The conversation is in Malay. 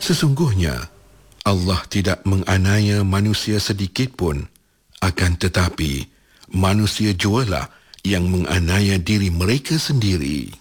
Sesungguhnya, Allah tidak menganiaya manusia sedikit pun, akan tetapi manusia jualah yang menganiaya diri mereka sendiri.